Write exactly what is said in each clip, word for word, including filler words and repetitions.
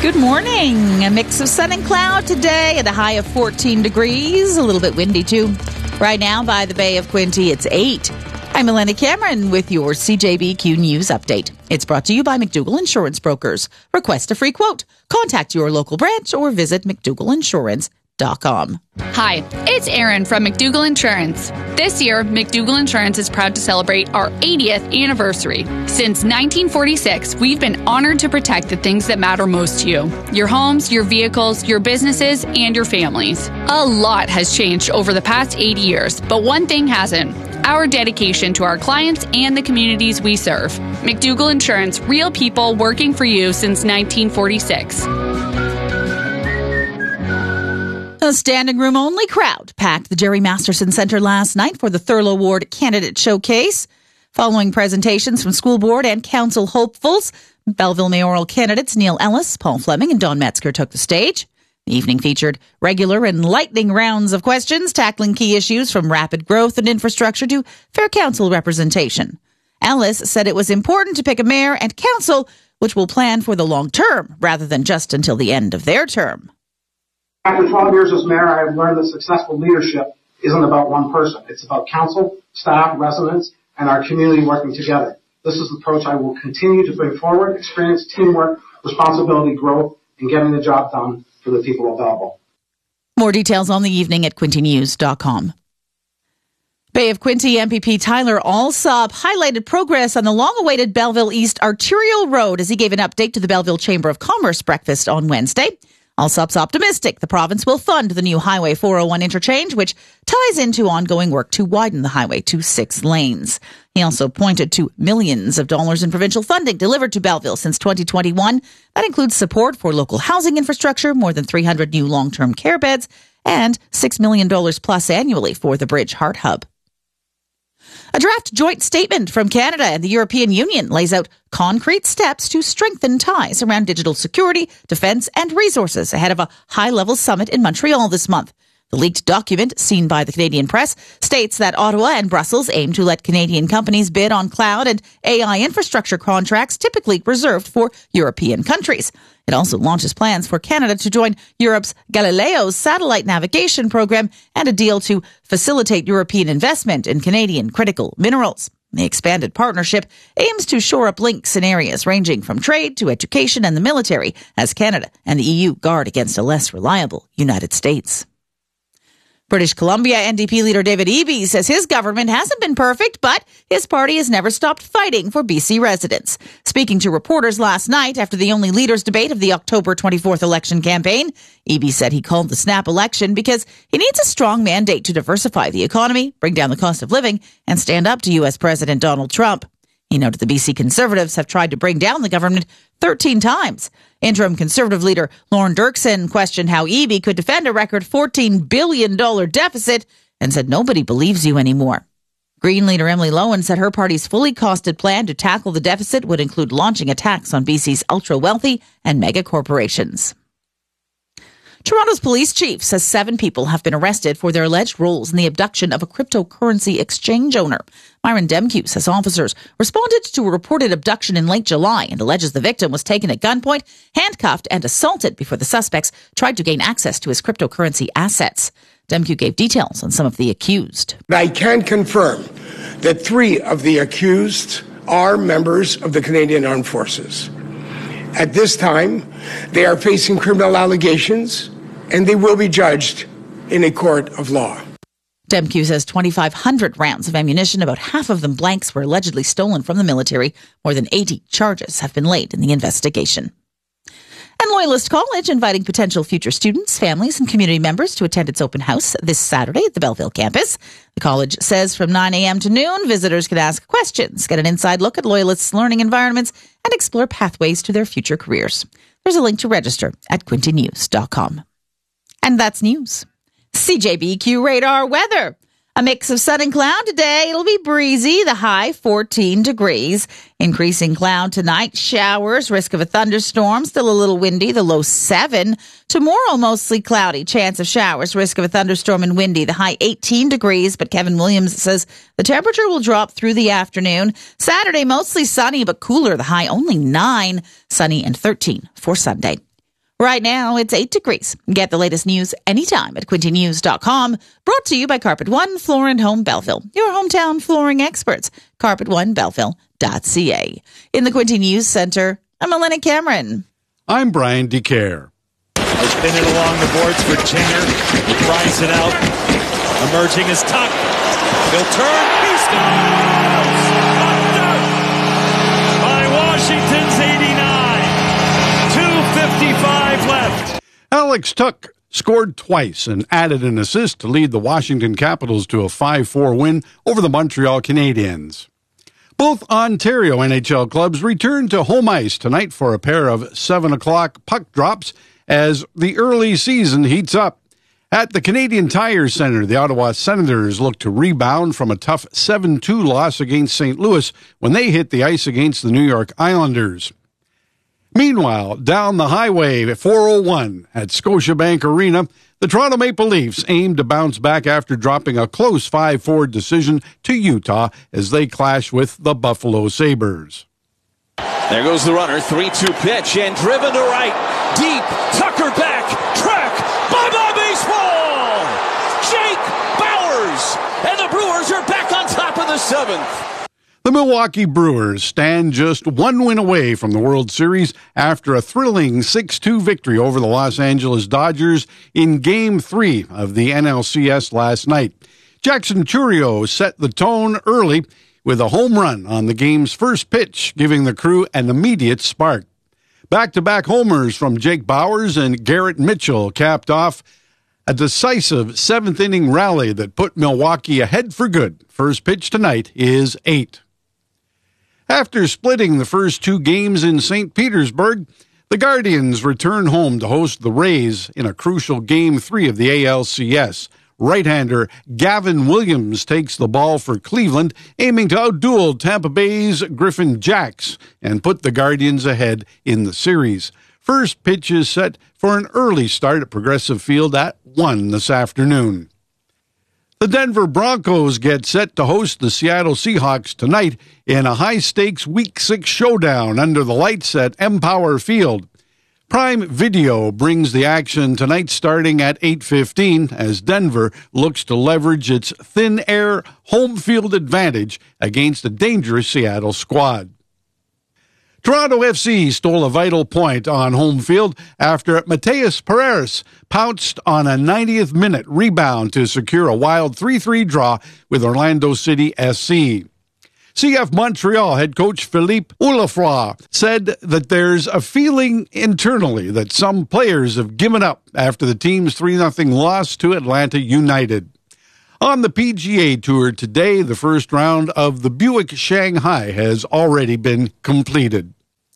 Good morning. A mix of sun and cloud today at a high of fourteen degrees. A little bit windy, too. Right now by the Bay of Quinte, it's eight. I'm Elena Cameron with your C J B Q News Update. It's brought to you by McDougall Insurance Brokers. Request a free quote. Contact your local branch or visit mcdougall insurance dot com. Hi, it's Erin from McDougall Insurance. This year, McDougall Insurance is proud to celebrate our eightieth anniversary. Since nineteen forty-six, we've been honored to protect the things that matter most to you. Your homes, your vehicles, your businesses, and your families. A lot has changed over the past eighty years, but one thing hasn't. Our dedication to our clients and the communities we serve. McDougall Insurance, real people working for you since nineteen forty-six. A standing room only crowd packed the Jerry Masterson Centre last night for the Thurlow Award Candidate Showcase. Following presentations from school board and council hopefuls, Belleville mayoral candidates Neil Ellis, Paul Fleming, and Don Metzger took the stage. The evening featured regular and lightning rounds of questions tackling key issues from rapid growth and infrastructure to fair council representation. Ellis said it was important to pick a mayor and council which will plan for the long term rather than just until the end of their term. After twelve years as mayor, I have learned that successful leadership isn't about one person. It's about council, staff, residents, and our community working together. This is the approach I will continue to bring forward: experience, teamwork, responsibility, growth, and getting the job done for the people of Belleville. More details on the evening at quinte news dot com. Bay of Quinte M P P Tyler Alsop highlighted progress on the long-awaited Belleville East Arterial Road as he gave an update to the Belleville Chamber of Commerce breakfast on Wednesday. Alsop's optimistic the province will fund the new Highway four oh one interchange, which ties into ongoing work to widen the highway to six lanes. He also pointed to millions of dollars in provincial funding delivered to Belleville since twenty twenty-one. That includes support for local housing infrastructure, more than three hundred new long-term care beds, and six million dollars plus annually for the Bridge Heart Hub. A draft joint statement from Canada and the European Union lays out concrete steps to strengthen ties around digital security, defense, and resources ahead of a high-level summit in Montreal this month. The leaked document, seen by the Canadian press, states that Ottawa and Brussels aim to let Canadian companies bid on cloud and A I infrastructure contracts typically reserved for European countries. It also launches plans for Canada to join Europe's Galileo satellite navigation program and a deal to facilitate European investment in Canadian critical minerals. The expanded partnership aims to shore up links in areas ranging from trade to education and the military as Canada and the E U guard against a less reliable United States. British Columbia N D P leader David Eby says his government hasn't been perfect, but his party has never stopped fighting for B C residents. Speaking to reporters last night after the only leaders' debate of the October twenty-fourth election campaign, Eby said he called the snap election because he needs a strong mandate to diversify the economy, bring down the cost of living, and stand up to U S President Donald Trump. He noted the B C Conservatives have tried to bring down the government thirteen times. Interim Conservative leader Lorne Dirksen questioned how Eby could defend a record fourteen billion dollars deficit and said nobody believes you anymore. Green leader Emily Lowen said her party's fully costed plan to tackle the deficit would include launching a tax on B C's ultra-wealthy and mega corporations. Toronto's police chief says seven people have been arrested for their alleged roles in the abduction of a cryptocurrency exchange owner. Myron Demke says officers responded to a reported abduction in late July and alleges the victim was taken at gunpoint, handcuffed, and assaulted before the suspects tried to gain access to his cryptocurrency assets. Demke gave details on some of the accused. I can confirm that three of the accused are members of the Canadian Armed Forces. At this time, they are facing criminal allegations, and they will be judged in a court of law. Demke says twenty-five hundred rounds of ammunition, about half of them blanks, were allegedly stolen from the military. More than eighty charges have been laid in the investigation. And Loyalist College inviting potential future students, families, and community members to attend its open house this Saturday at the Belleville campus. The college says from nine a.m. to noon, visitors can ask questions, get an inside look at Loyalists' learning environments, and explore pathways to their future careers. There's a link to register at quinte news dot com. And that's news. C J B Q radar weather. A mix of sun and cloud today. It'll be breezy, the high fourteen degrees. Increasing cloud tonight, showers, risk of a thunderstorm, still a little windy, the low seven. Tomorrow, mostly cloudy, chance of showers, risk of a thunderstorm and windy, the high eighteen degrees. But Kevin Williams says the temperature will drop through the afternoon. Saturday, mostly sunny but cooler, the high only nine, sunny and thirteen for Sunday. Right now, it's eight degrees. Get the latest news anytime at Quinty News dot com. Brought to you by Carpet One Floor and Home Belleville, your hometown flooring experts. Carpet One Belleville dot C A. In the Quinty News Center, I'm Elena Cameron. I'm Brian DeCare. Spin it along the boards for Tinger. He fries it out. Emerging is Tuck. He'll turn. He scores! Under! By Washington's eighty-nine. two fifty-five left. Alex Tuck scored twice and added an assist to lead the Washington Capitals to a five four win over the Montreal Canadiens. Both Ontario N H L clubs return to home ice tonight for a pair of seven o'clock puck drops as the early season heats up. At the Canadian Tire Centre, the Ottawa Senators look to rebound from a tough seven two loss against Saint Louis when they hit the ice against the New York Islanders. Meanwhile, down the highway at four oh one at Scotiabank Arena, the Toronto Maple Leafs aim to bounce back after dropping a close five four decision to Utah as they clash with the Buffalo Sabres. There goes the runner, three two pitch, and driven to right, deep, Tucker back, track, bye-bye baseball! Jake Bauers, and the Brewers are back on top of the seventh. The Milwaukee Brewers stand just one win away from the World Series after a thrilling six two victory over the Los Angeles Dodgers in Game three of the N L C S last night. Jackson Chourio set the tone early with a home run on the game's first pitch, giving the crew an immediate spark. Back-to-back homers from Jake Bauers and Garrett Mitchell capped off a decisive seventh-inning rally that put Milwaukee ahead for good. First pitch tonight is eight. After splitting the first two games in Saint Petersburg, the Guardians return home to host the Rays in a crucial Game three of the A L C S. Right-hander Gavin Williams takes the ball for Cleveland, aiming to outduel Tampa Bay's Griffin Jacks and put the Guardians ahead in the series. First pitch is set for an early start at Progressive Field at one this afternoon. The Denver Broncos get set to host the Seattle Seahawks tonight in a high-stakes Week six showdown under the lights at Empower Field. Prime Video brings the action tonight starting at eight fifteen as Denver looks to leverage its thin-air home field advantage against a dangerous Seattle squad. Toronto F C stole a vital point on home field after Mateus Pereira pounced on a ninetieth minute rebound to secure a wild three three draw with Orlando City S C. C F Montreal head coach Philippe Oulafroy said that there's a feeling internally that some players have given up after the team's three nothing loss to Atlanta United. On the P G A Tour today, the first round of the Buick Shanghai has already been completed.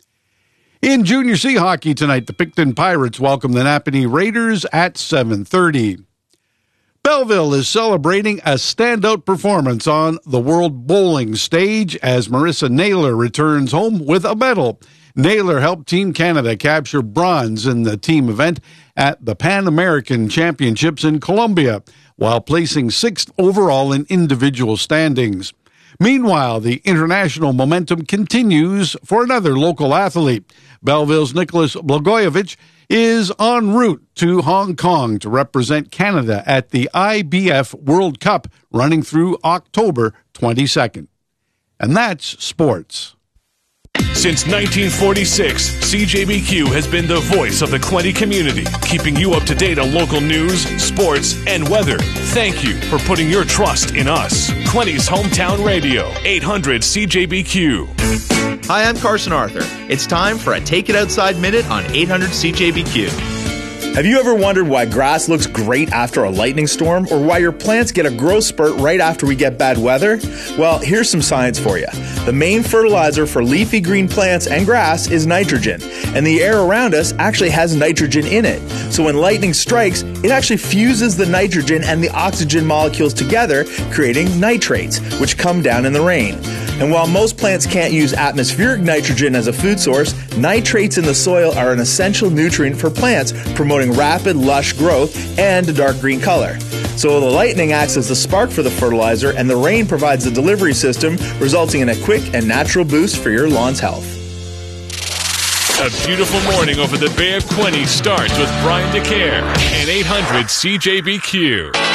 In Junior C hockey tonight, the Picton Pirates welcome the Napanee Raiders at seven thirty. Belleville is celebrating a standout performance on the World Bowling stage as Marissa Naylor returns home with a medal. Naylor helped Team Canada capture bronze in the team event at the Pan American Championships in Colombia, while placing sixth overall in individual standings. Meanwhile, the international momentum continues for another local athlete. Belleville's Nicholas Blagojevich is en route to Hong Kong to represent Canada at the I B F World Cup running through October twenty-second. And that's sports. Since nineteen forty-six, C J B Q has been the voice of the Quinte community, keeping you up to date on local news, sports, and weather. Thank you for putting your trust in us. Quinte's Hometown Radio, eight hundred C J B Q. Hi, I'm Carson Arthur. It's time for a Take It Outside Minute on eight hundred C J B Q. Have you ever wondered why grass looks great after a lightning storm, or why your plants get a growth spurt right after we get bad weather? Well, here's some science for you. The main fertilizer for leafy green plants and grass is nitrogen, and the air around us actually has nitrogen in it. So when lightning strikes, it actually fuses the nitrogen and the oxygen molecules together, creating nitrates, which come down in the rain. And while most plants can't use atmospheric nitrogen as a food source, nitrates in the soil are an essential nutrient for plants, promoting rapid, lush growth and a dark green color. So the lightning acts as the spark for the fertilizer, and the rain provides the delivery system, resulting in a quick and natural boost for your lawn's health. A beautiful morning over the Bay of Quinte starts with Brian DeCare and eight hundred C J B Q.